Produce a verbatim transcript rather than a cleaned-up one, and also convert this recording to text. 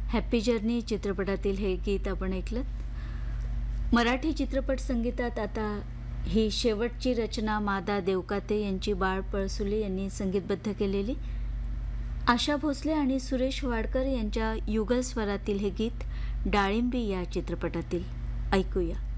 Happy journey चित्रपटातील हे गीत आपण ऐकलं. मराठी चित्रपट संगीतात आता ही शेवटची रचना मादा देवकाते यांची बाळ पळसुले यांनी संगीतबद्ध केलेली. आशा भोसले आणि सुरेश वाडकर यांच्या युगल स्वरातील हे गीत डाळिंबी या चित्रपटातील ऐकूया.